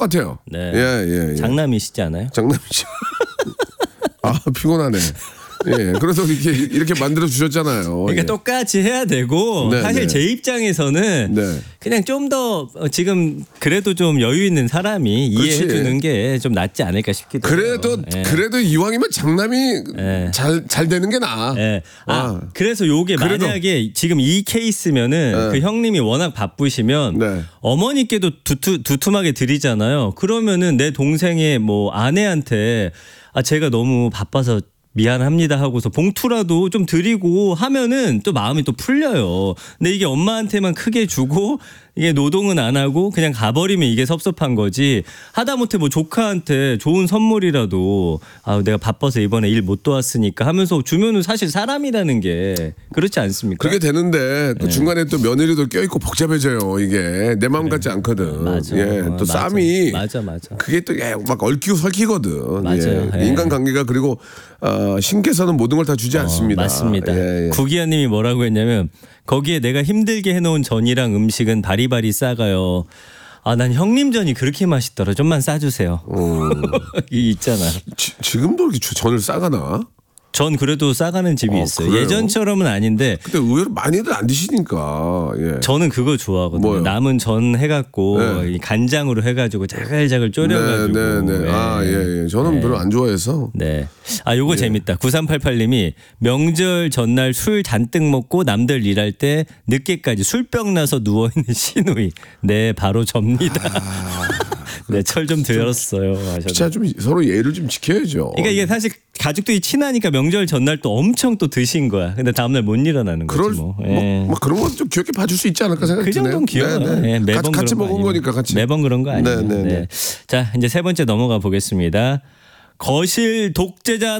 똑같아요. 네. 예. 장남이시지 않아요? 장남이죠. 아 피곤하네. 예, 그래서 이렇게 만들어 주셨잖아요. 그러니까 예. 똑같이 해야 되고 네, 사실 네. 제 입장에서는 네. 그냥 좀 더 지금 그래도 좀 여유 있는 사람이 이해해 주는 게 좀 낫지 않을까 싶기도 해요. 그래도 이왕이면 장남이 잘 되는 게 나아. 예. 그래서 요게 그래도. 만약에 지금 이 케이스면은 그 형님이 워낙 바쁘시면 네. 어머니께도 두툼하게 드리잖아요. 그러면은 내 동생의 뭐 아내한테 제가 너무 바빠서 미안합니다 하고서 봉투라도 좀 드리고 하면은 또 마음이 또 풀려요. 근데 이게 엄마한테만 크게 주고 이게 노동은 안 하고 그냥 가버리면 이게 섭섭한 거지. 하다못해 뭐 조카한테 좋은 선물이라도 내가 바빠서 이번에 일 못 도왔으니까 하면서 주면은 사실 사람이라는 게 그렇지 않습니까? 그렇게 되는데 또 중간에 또 며느리도 껴있고 복잡해져요. 이게 내 마음 같지 않거든. 맞아. 예, 또 맞아. 쌈이 맞아. 그게 또 막 얽히고 설키거든. 맞아요. 예. 인간관계가 그리고 신께서는 모든 걸 다 주지 않습니다. 맞습니다. 예. 구기아님이 뭐라고 했냐면 거기에 내가 힘들게 해놓은 전이랑 음식은 바리바리 싸가요. 난 형님 전이 그렇게 맛있더라. 좀만 싸주세요. 이 있잖아. 지금도 이렇게 전을 싸가나? 전 그래도 싸가는 집이 있어요. 그래요? 예전처럼은 아닌데. 근데 의외로 많이들 안 드시니까. 예. 저는 그거 좋아하거든요. 뭐요? 남은 전 해갖고 네. 이 간장으로 해가지고 자글자글 졸여가지고. 네. 저는 별로 안 좋아해서. 네. 요거 재밌다. 9388님이 명절 전날 술 잔뜩 먹고 남들 일할 때 늦게까지 술병 나서 누워있는 시누이. 네, 바로 접니다. 네, 철 좀 들었어요. 진짜 좀 서로 예의를 좀 지켜야죠. 그러니까 이게 사실 가족들이 친하니까 명절 전날 또 엄청 또 드신 거야. 근데 다음날 못 일어나는 거지 뭐. 뭐 그런 건 좀 귀엽게 봐줄 수 있지 않을까 생각이 그 드네요. 정도는 귀여워요. 네. 매번 같이 그런 거 먹은 아니면. 거니까 같이. 매번 그런 거 아니에요. 네. 자, 이제 세 번째 넘어가 보겠습니다. 거실 독재자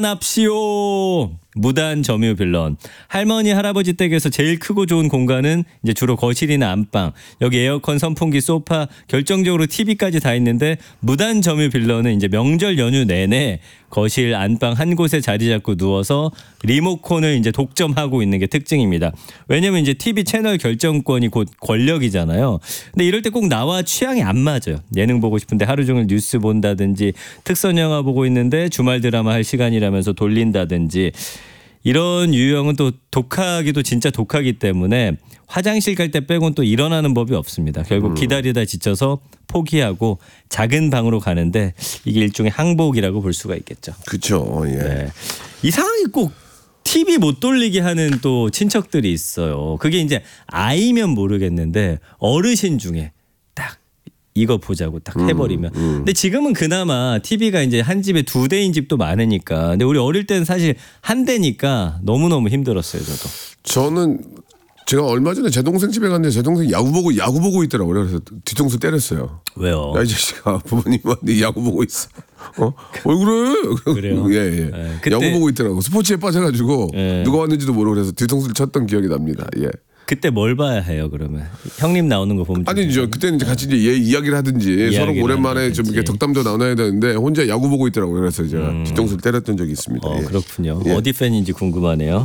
납시오. 무단 점유 빌런. 할머니 할아버지 댁에서 제일 크고 좋은 공간은 이제 주로 거실이나 안방. 여기 에어컨, 선풍기, 소파, 결정적으로 TV까지 다 있는데 무단 점유 빌런은 이제 명절 연휴 내내 거실, 안방 한 곳에 자리 잡고 누워서 리모컨을 이제 독점하고 있는 게 특징입니다. 왜냐면 이제 TV 채널 결정권이 곧 권력이잖아요. 근데 이럴 때 꼭 나와 취향이 안 맞아요. 예능 보고 싶은데 하루 종일 뉴스 본다든지 특선 영화 보고 있는데 주말 드라마 할 시간이라면서 돌린다든지 이런 유형은 또 독하기도 진짜 독하기 때문에 화장실 갈 때 빼곤 또 일어나는 법이 없습니다. 결국 기다리다 지쳐서 포기하고 작은 방으로 가는데 이게 일종의 항복이라고 볼 수가 있겠죠. 그렇죠. 예. 네. 이상하게 꼭 TV 못 돌리게 하는 또 친척들이 있어요. 그게 이제 아이면 모르겠는데 어르신 중에 딱 이거 보자고 딱 해버리면. 근데 지금은 그나마 TV가 이제 한 집에 2대인 집도 많으니까. 근데 우리 어릴 때는 사실 한 대니까 너무너무 힘들었어요, 저도. 저는 제가 얼마 전에 제 동생 집에 갔는데 제 동생 야구 보고 있더라고요. 그래서 뒤통수 때렸어요. 왜요? 야, 이 자식아, 부모님한테 야구 보고 있어. 왜 그래? 그래요? 예. 네, 그때- 야구 보고 있더라고. 스포츠에 빠져가지고 네. 누가 왔는지도 모르고 그래서 뒤통수를 쳤던 기억이 납니다. 예. 그때 뭘 봐야 해요, 그러면? 형님 나오는 거 보면. 아니죠. 그때는 이제 같이 이제 이야기를 하든지 서로 이야기를 오랜만에 좀 이렇게 한다든지. 덕담도 나눠야 되는데 혼자 야구 보고 있더라고요. 그래서 제가 뒤통수를 때렸던 적이 있습니다. 예. 그렇군요. 예. 어디 팬인지 궁금하네요.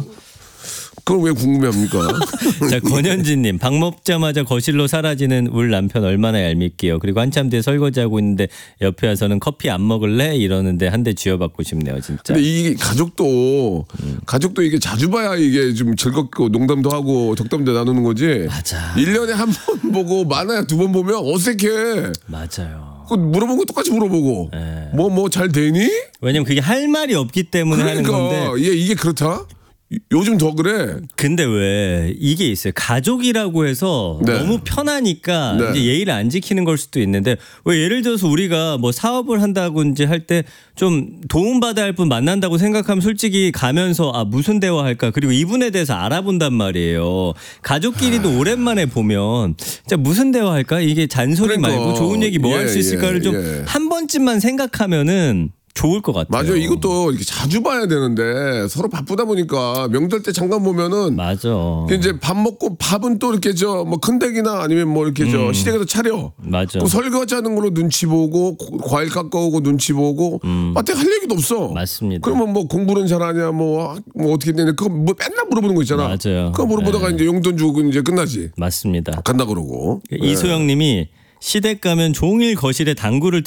그럼 왜 궁금해합니까? 자, 권현진님, 밥 먹자마자 거실로 사라지는 울 남편 얼마나 얄밉게요. 그리고 한참 뒤에 설거지하고 있는데 옆에 와서는 커피 안 먹을래? 이러는데 한 대 쥐어받고 싶네요, 진짜. 근데 이 가족도 이게 자주 봐야 이게 좀 즐겁고 농담도 하고 덕담도 나누는 거지. 맞아. 1년에 한 번 보고 많아야 2번 보면 어색해. 맞아요. 그 물어본 거 똑같이 물어보고. 네. 뭐 잘 되니? 왜냐면 그게 할 말이 없기 때문에 하는 그러니까 건데. 이게 그렇다. 요즘 더 그래. 근데 왜 이게 있어요. 가족이라고 해서 네. 너무 편하니까 네. 이제 예의를 안 지키는 걸 수도 있는데 왜 예를 들어서 우리가 뭐 사업을 한다고 이제 할 때 좀 도움받아야 할 분 만난다고 생각하면 솔직히 가면서 무슨 대화할까 그리고 이분에 대해서 알아본단 말이에요. 가족끼리도 오랜만에 보면 진짜 무슨 대화할까 이게 잔소리 그러니까. 말고 좋은 얘기 뭐 할 수 있을까를 좀 한 번쯤만 생각하면은 좋을 것 같아요. 맞아요. 이것도 이렇게 자주 봐야 되는데 서로 바쁘다 보니까 명절 때 잠깐 보면은 맞아. 이제 밥 먹고 밥은 또 이렇게 뭐 큰댁이나 아니면 뭐 이렇게 시댁에서 차려. 맞아. 그 설거지하는 걸로 눈치 보고 과일 깎아오고 눈치 보고 마트에 할 얘기도 없어. 맞습니다. 그러면 뭐 공부는 잘하냐 뭐 어떻게 되냐 그거 뭐 맨날 물어보는 거 있잖아. 맞아요. 그거 물어보다가 이제 용돈 주고 이제 끝나지. 맞습니다. 간다 그러고. 이소영 님이 시댁 가면 종일 거실에 당구를